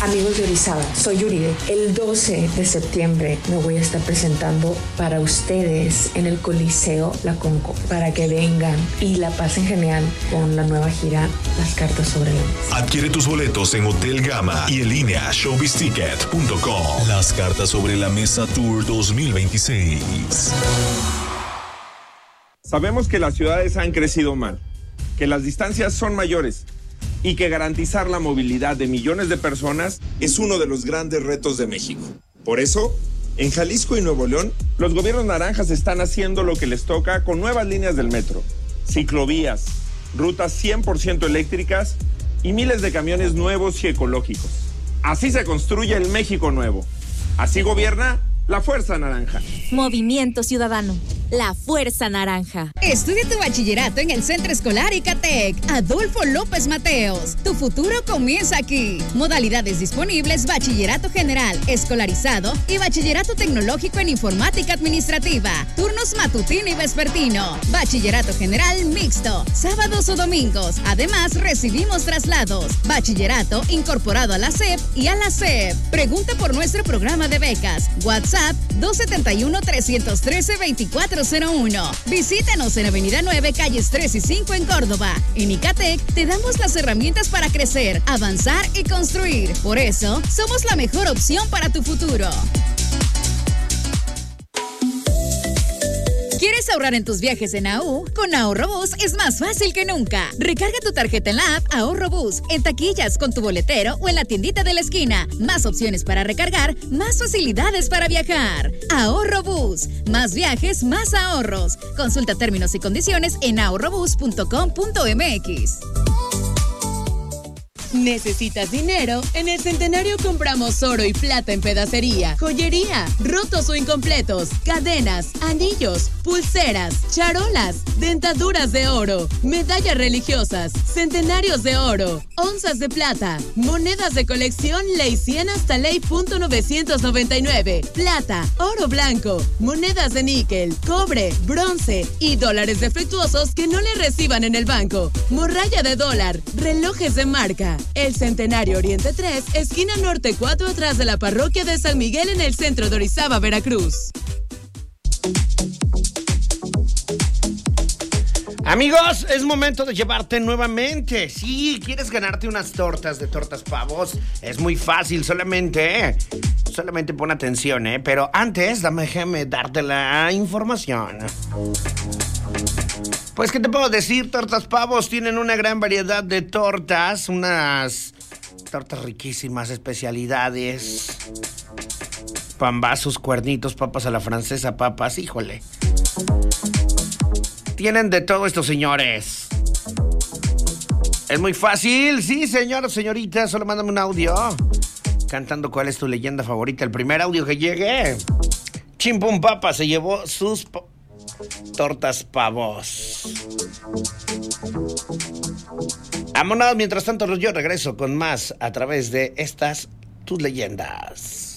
Amigos de Orizaba, soy Yuride. El 12 de septiembre me voy a estar presentando para ustedes en el Coliseo La Conco, para que vengan y la pasen genial con la nueva gira Las Cartas sobre la Mesa. Adquiere tus boletos en Hotel Gama y en línea showbizticket.com. Las Cartas sobre la Mesa Tour 2026. Sabemos que las ciudades han crecido mal, que las distancias son mayores y que garantizar la movilidad de millones de personas es uno de los grandes retos de México. Por eso, en Jalisco y Nuevo León, los gobiernos naranjas están haciendo lo que les toca con nuevas líneas del metro, ciclovías, rutas 100% eléctricas y miles de camiones nuevos y ecológicos. Así se construye el México nuevo. Así gobierna la Fuerza Naranja. Movimiento Ciudadano. La Fuerza Naranja. Estudia tu bachillerato en el Centro Escolar Icatec. Adolfo López Mateos. Tu futuro comienza aquí. Modalidades disponibles: bachillerato general, escolarizado y bachillerato tecnológico en informática administrativa. Turnos matutino y vespertino. Bachillerato general mixto, sábados o domingos. Además, recibimos traslados. Bachillerato incorporado a la SEP y a la SEP. Pregunta por nuestro programa de becas. WhatsApp 271-313-2401. Visítanos en Avenida 9, calles 3 y 5 en Córdoba. En Icatec te damos las herramientas para crecer, avanzar y construir. Por eso, somos la mejor opción para tu futuro. ¿Quieres ahorrar en tus viajes en AU? Con Ahorrobús es más fácil que nunca. Recarga tu tarjeta en la app Ahorrobús, en taquillas, con tu boletero o en la tiendita de la esquina. Más opciones para recargar, más facilidades para viajar. Ahorrobús. Más viajes, más ahorros. Consulta términos y condiciones en ahorrobús.com.mx. ¿Necesitas dinero? En el Centenario compramos oro y plata en pedacería, joyería, rotos o incompletos, cadenas, anillos, pulseras, charolas, dentaduras de oro, medallas religiosas, centenarios de oro, onzas de plata, monedas de colección Ley 100 hasta Ley .999, plata, oro blanco, monedas de níquel, cobre, bronce y dólares defectuosos que no le reciban en el banco, morralla de dólar, relojes de marca. El Centenario Oriente 3, esquina norte 4, atrás de la parroquia de San Miguel en el centro de Orizaba, Veracruz. Amigos, es momento de llevarte nuevamente. Si quieres ganarte unas tortas de Tortas Pavos, es muy fácil, solamente pon atención, pero antes déjame darte la información. Pues, ¿qué te puedo decir? Tortas Pavos tienen una gran variedad de tortas, unas tortas riquísimas, especialidades, pambazos, cuernitos, papas a la francesa, papas, híjole. Tienen de todo estos señores. Es muy fácil, sí, señor, señorita, solo mándame un audio cantando cuál es tu leyenda favorita. El primer audio que llegue, Chimpum Papa se llevó sus Tortas Pavos. Vámonos, mientras tanto yo regreso con más a través de estas tus leyendas.